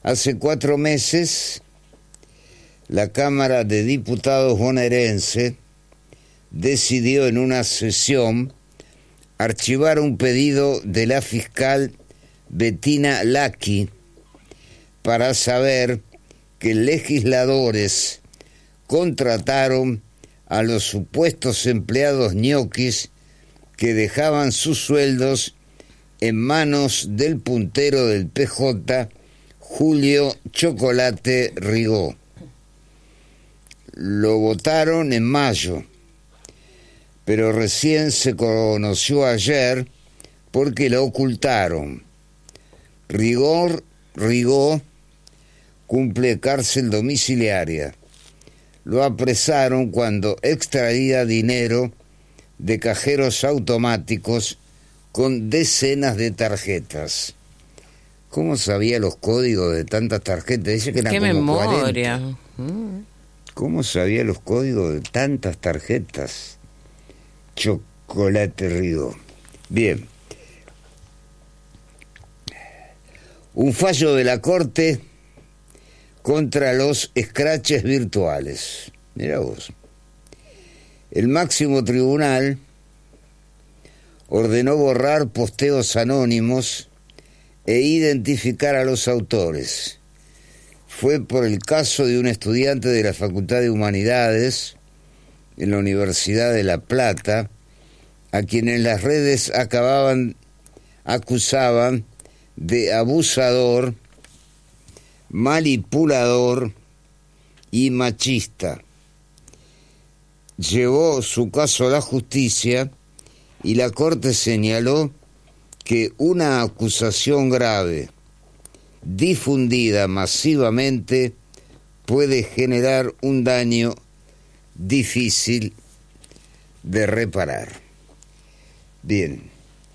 Hace 4 meses, la Cámara de Diputados bonaerense decidió en una sesión archivar un pedido de la fiscal Bettina Lacchi para saber que legisladores contrataron a los supuestos empleados ñoquis que dejaban sus sueldos en manos del puntero del PJ, Julio Chocolate Rigó. Lo votaron en mayo, pero recién se conoció ayer porque lo ocultaron. Rigó cumple cárcel domiciliaria. Lo apresaron cuando extraía dinero de cajeros automáticos con decenas de tarjetas. ¿Cómo sabía los códigos de tantas tarjetas? Dice que eran como memoria. 40. ¿Cómo sabía los códigos de tantas tarjetas? Chocolate Rigó. Bien. Un fallo de la Corte contra los escraches virtuales. Mirá vos. El máximo tribunal ordenó borrar posteos anónimos e identificar a los autores. Fue por el caso de un estudiante de la Facultad de Humanidades en la Universidad de La Plata, a quien en las redes acusaban de abusador, manipulador y machista. Llevó su caso a la justicia y la Corte señaló que una acusación grave, difundida masivamente, puede generar un daño difícil de reparar. Bien.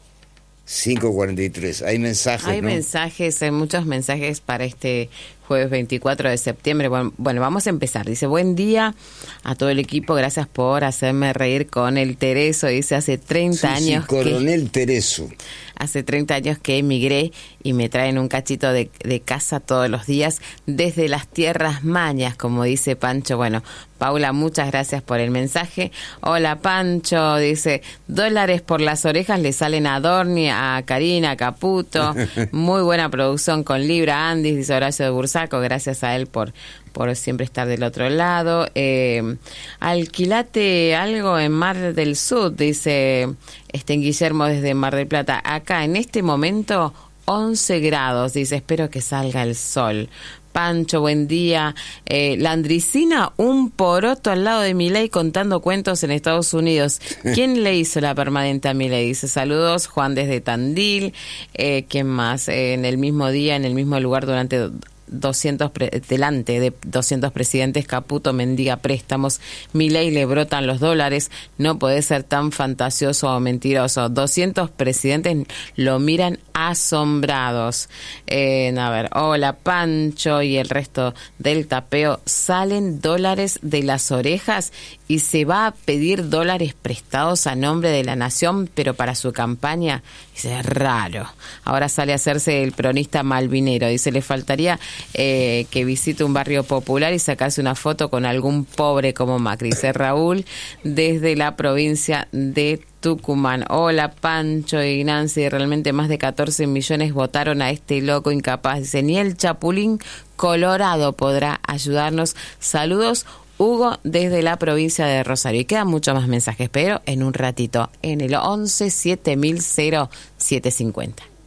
5:43. Hay mensajes, Hay ¿no? mensajes, hay muchos mensajes para este jueves 24 de septiembre. Bueno, vamos a empezar. Dice, buen día a todo el equipo, gracias por hacerme reír con el Tereso. Dice, hace 30 años Coronel Tereso. Hace 30 años que emigré y me traen un cachito de casa todos los días desde las tierras mañas, como dice Pancho. Bueno, Paula, muchas gracias por el mensaje. Hola, Pancho, dice, $, por las orejas le salen a Dorni, a Karina, a Caputo. Muy buena producción con Libra Andis, dice Horacio de Bursaco. Gracias a él por siempre estar del otro lado. Alquilate algo en Mar del Sur, dice Guillermo desde Mar del Plata. Acá en este momento 11 grados, dice, espero que salga el sol. Pancho, buen día. Landricina, un poroto al lado de Milei contando cuentos en Estados Unidos. ¿Quién le hizo la permanente a Milei? Dice, saludos, Juan desde Tandil. ¿Quién más? En el mismo día, en el mismo lugar, delante de 200 presidentes, Caputo mendiga préstamos, Milei le brotan los dólares, no puede ser tan fantasioso o mentiroso. 200 presidentes lo miran asombrados. A ver, hola Pancho y el resto del tapeo, salen dólares de las orejas y se va a pedir dólares prestados a nombre de la nación, pero para su campaña. Dice, raro. Ahora sale a hacerse el peronista malvinero. Dice, le faltaría que visite un barrio popular y sacarse una foto con algún pobre como Macri. Dice Raúl desde la provincia de Tucumán. Hola Pancho y Nancy, realmente más de 14 millones votaron a este loco incapaz. Dice, ni el Chapulín Colorado podrá ayudarnos. Saludos, Hugo desde la provincia de Rosario. Y quedan muchos más mensajes, pero en un ratito, en el 11 7000 0750.